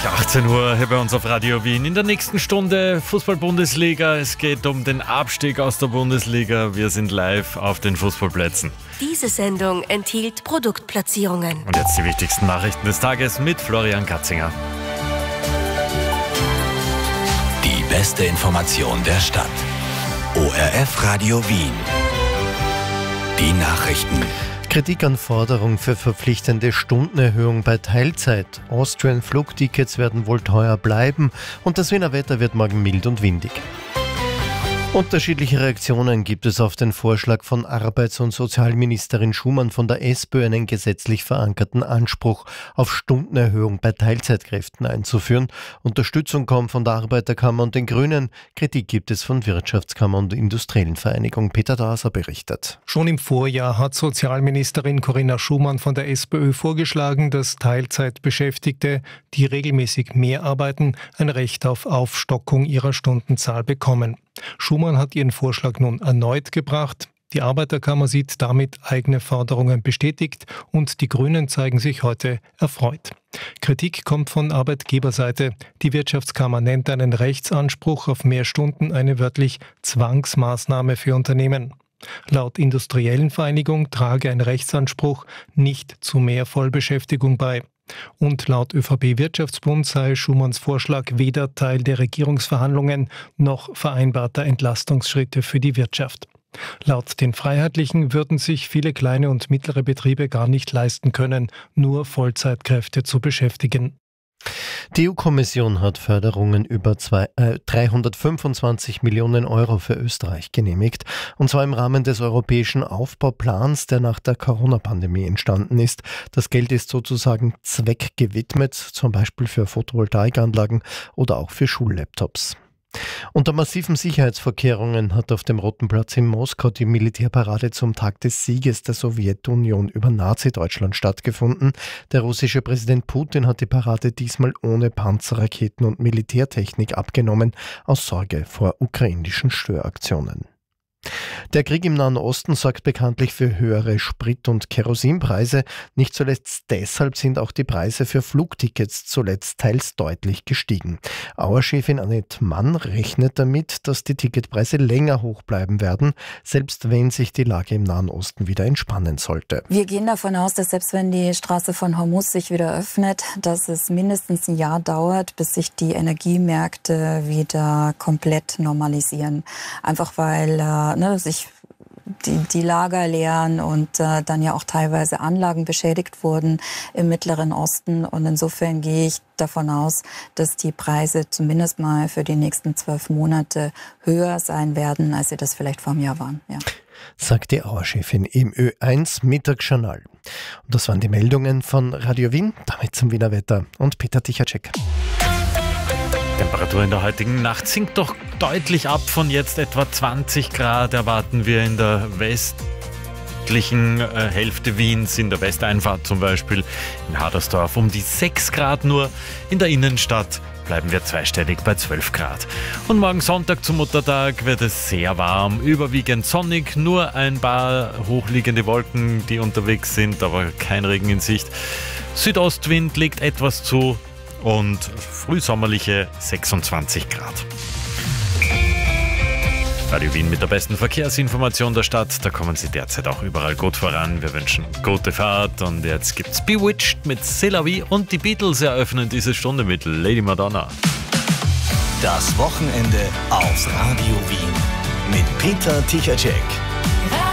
Gleich 18 Uhr hier bei uns auf Radio Wien. In der nächsten Stunde Fußball-Bundesliga. Es geht um den Abstieg aus der Bundesliga. Wir sind live auf den Fußballplätzen. Diese Sendung enthielt Produktplatzierungen. Und jetzt die wichtigsten Nachrichten des Tages mit Florian Katzinger. Die beste Information der Stadt. ORF Radio Wien. Die Nachrichten. Kritik an Forderung für verpflichtende Stundenerhöhung bei Teilzeit. Austrian Flugtickets werden wohl teuer bleiben und das Wiener Wetter wird morgen mild und windig. Unterschiedliche Reaktionen gibt es auf den Vorschlag von Arbeits- und Sozialministerin Schumann von der SPÖ, einen gesetzlich verankerten Anspruch auf Stundenerhöhung bei Teilzeitkräften einzuführen. Unterstützung kommt von der Arbeiterkammer und den Grünen. Kritik gibt es von Wirtschaftskammer und Industriellen Vereinigung. Peter Daser berichtet. Schon im Vorjahr hat Sozialministerin Corinna Schumann von der SPÖ vorgeschlagen, dass Teilzeitbeschäftigte, die regelmäßig mehr arbeiten, ein Recht auf Aufstockung ihrer Stundenzahl bekommen. Schumann hat ihren Vorschlag nun erneut gebracht. Die Arbeiterkammer sieht damit eigene Forderungen bestätigt und die Grünen zeigen sich heute erfreut. Kritik kommt von Arbeitgeberseite. Die Wirtschaftskammer nennt einen Rechtsanspruch auf mehr Stunden eine wörtlich Zwangsmaßnahme für Unternehmen. Laut Industriellen Vereinigung trage ein Rechtsanspruch nicht zu mehr Vollbeschäftigung bei. Und laut ÖVP-Wirtschaftsbund sei Schumanns Vorschlag weder Teil der Regierungsverhandlungen noch vereinbarter Entlastungsschritte für die Wirtschaft. Laut den Freiheitlichen würden sich viele kleine und mittlere Betriebe gar nicht leisten können, nur Vollzeitkräfte zu beschäftigen. Die EU-Kommission hat Förderungen über 325 Millionen Euro für Österreich genehmigt, und zwar im Rahmen des europäischen Aufbauplans, der nach der Corona-Pandemie entstanden ist. Das Geld ist sozusagen zweckgewidmet, zum Beispiel für Photovoltaikanlagen oder auch für Schullaptops. Unter massiven Sicherheitsvorkehrungen hat auf dem Roten Platz in Moskau die Militärparade zum Tag des Sieges der Sowjetunion über Nazi-Deutschland stattgefunden. Der russische Präsident Putin hat die Parade diesmal ohne Panzerraketen und Militärtechnik abgenommen, aus Sorge vor ukrainischen Störaktionen. Der Krieg im Nahen Osten sorgt bekanntlich für höhere Sprit- und Kerosinpreise. Nicht zuletzt deshalb sind auch die Preise für Flugtickets zuletzt teils deutlich gestiegen. Auer-Chefin Annette Mann rechnet damit, dass die Ticketpreise länger hoch bleiben werden, selbst wenn sich die Lage im Nahen Osten wieder entspannen sollte. Wir gehen davon aus, dass selbst wenn die Straße von Hormuz sich wieder öffnet, dass es mindestens ein Jahr dauert, bis sich die Energiemärkte wieder komplett normalisieren. Einfach weil sich die Lager leeren und dann ja auch teilweise Anlagen beschädigt wurden im Mittleren Osten. Und insofern gehe ich davon aus, dass die Preise zumindest mal für die nächsten 12 Monate höher sein werden, als sie das vielleicht vor einem Jahr waren. Ja. Sagt die Auer-Chefin im Ö1 Mittagsjournal. Und das waren die Meldungen von Radio Wien, damit zum Wiener Wetter und Peter Tichacek. Temperatur in der heutigen Nacht sinkt doch deutlich ab. Von jetzt etwa 20 Grad erwarten wir in der westlichen Hälfte Wiens, in der Westeinfahrt zum Beispiel, in Hadersdorf um die 6 Grad nur. In der Innenstadt bleiben wir zweistellig bei 12 Grad. Und morgen Sonntag zum Muttertag wird es sehr warm, überwiegend sonnig, nur ein paar hochliegende Wolken, die unterwegs sind, aber kein Regen in Sicht. Südostwind legt etwas zu und frühsommerliche 26 Grad. Radio Wien mit der besten Verkehrsinformation der Stadt. Da kommen Sie derzeit auch überall gut voran. Wir wünschen gute Fahrt und jetzt gibt's Bewitched mit C'est la vie und die Beatles eröffnen diese Stunde mit Lady Madonna. Das Wochenende auf Radio Wien mit Peter Tichacek.